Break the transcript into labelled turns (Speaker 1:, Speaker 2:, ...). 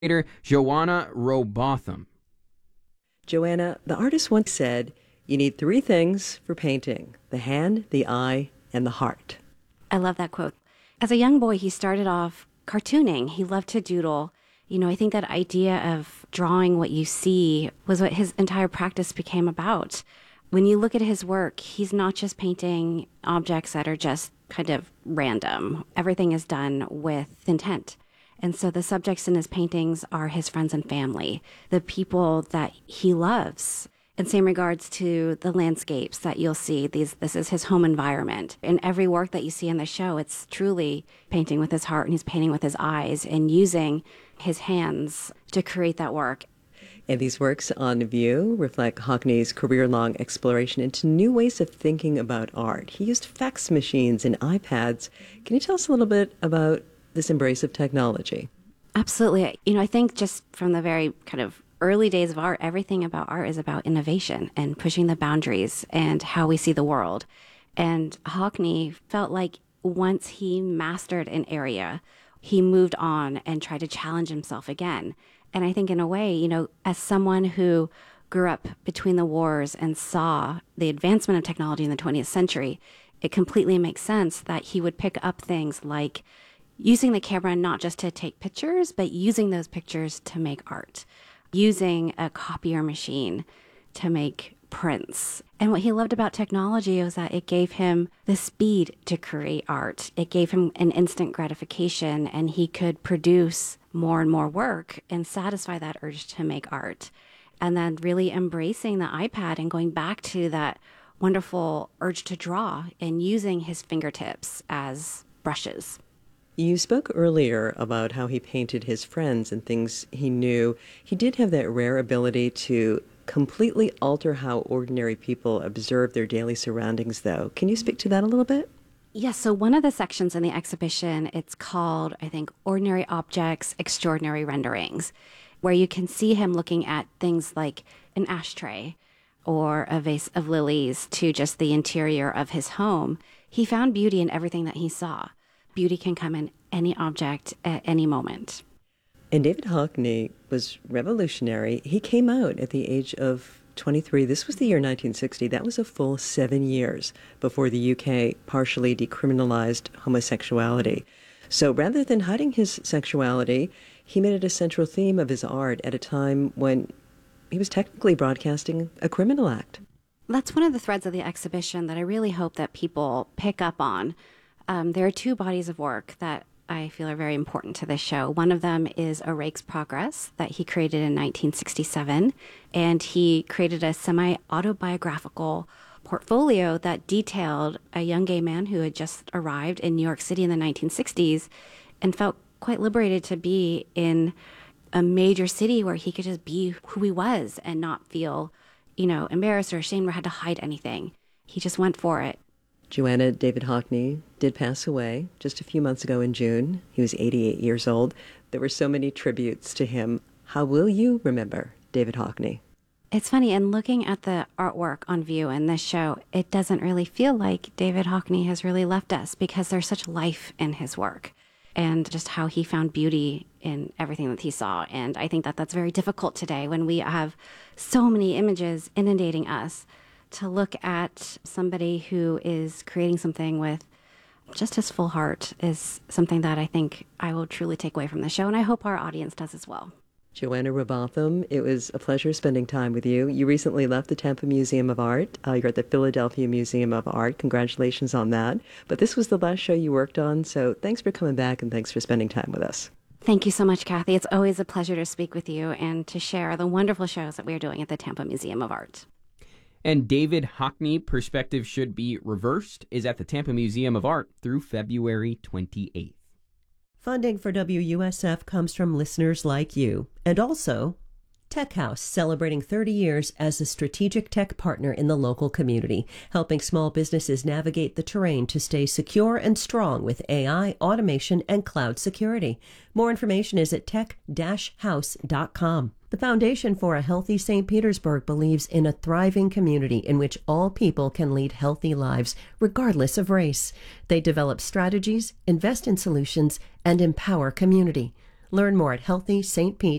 Speaker 1: Joanna Robotham.
Speaker 2: Joanna, the artist once said, you need three things for painting: the hand, the eye, and the heart.
Speaker 3: I love that quote. As a young boy, he started off cartooning. He loved to doodle. I think that idea of drawing what you see was what his entire practice became about. When you look at his work, he's not just painting objects that are just kind of random. Everything is done with intent. And so the subjects in his paintings are his friends and family, the people that he loves. In same regards to the landscapes that you'll see, this is his home environment. In every work that you see in the show, it's truly painting with his heart, and he's painting with his eyes and using his hands to create that work.
Speaker 2: And these works on view reflect Hockney's career-long exploration into new ways of thinking about art. He used fax machines and iPads. Can you tell us a little bit about this embrace of technology?
Speaker 3: Absolutely. I think just from the very kind of early days of art, everything about art is about innovation and pushing the boundaries and how we see the world. And Hockney felt like once he mastered an area, he moved on and tried to challenge himself again. And I think in a way, as someone who grew up between the wars and saw the advancement of technology in the 20th century, it completely makes sense that he would pick up things like using the camera not just to take pictures, but using those pictures to make art, using a copier machine to make prints. And what he loved about technology was that it gave him the speed to create art. It gave him an instant gratification, and he could produce more and more work and satisfy that urge to make art. And then really embracing the iPad and going back to that wonderful urge to draw and using his fingertips as brushes.
Speaker 2: You spoke earlier about how he painted his friends and things he knew. He did have that rare ability to completely alter how ordinary people observe their daily surroundings, though. Can you speak to that a little bit?
Speaker 3: Yes, so one of the sections in the exhibition, it's called, I think, Ordinary Objects, Extraordinary Renderings, where you can see him looking at things like an ashtray or a vase of lilies to just the interior of his home. He found beauty in everything that he saw. Beauty can come in any object at any moment.
Speaker 2: And David Hockney was revolutionary. He came out at the age of 23. This was the year 1960. That was a full 7 years before the UK partially decriminalized homosexuality. So rather than hiding his sexuality, he made it a central theme of his art at a time when he was technically broadcasting a criminal act.
Speaker 3: That's one of the threads of the exhibition that I really hope that people pick up on. There are two bodies of work that I feel are very important to this show. One of them is A Rake's Progress that he created in 1967, and he created a semi-autobiographical portfolio that detailed a young gay man who had just arrived in New York City in the 1960s and felt quite liberated to be in a major city where he could just be who he was and not feel, embarrassed or ashamed or had to hide anything. He just went for it.
Speaker 2: Joanna, David Hockney did pass away just a few months ago in June. He was 88 years old. There were so many tributes to him. How will you remember David Hockney?
Speaker 3: It's funny, in looking at the artwork on view in this show, it doesn't really feel like David Hockney has really left us because there's such life in his work and just how he found beauty in everything that he saw. And I think that that's very difficult today when we have so many images inundating us. To look at somebody who is creating something with just his full heart is something that I think I will truly take away from the show, and I hope our audience does as well.
Speaker 2: Joanna Robotham, it was a pleasure spending time with you. You recently left the Tampa Museum of Art. You're at the Philadelphia Museum of Art. Congratulations on that. But this was the last show you worked on, so thanks for coming back and thanks for spending time with us.
Speaker 3: Thank you so much, Kathy. It's always a pleasure to speak with you and to share the wonderful shows that we're doing at the Tampa Museum of Art.
Speaker 1: And David Hockney, Perspective Should Be Reversed, is at the Tampa Museum of Art through February 28th.
Speaker 4: Funding for WUSF comes from listeners like you, and also Tech House, celebrating 30 years as a strategic tech partner in the local community, helping small businesses navigate the terrain to stay secure and strong with AI, automation, and cloud security. More information is at tech-house.com. The Foundation for a Healthy St. Petersburg believes in a thriving community in which all people can lead healthy lives, regardless of race. They develop strategies, invest in solutions, and empower community. Learn more at healthystpete.com.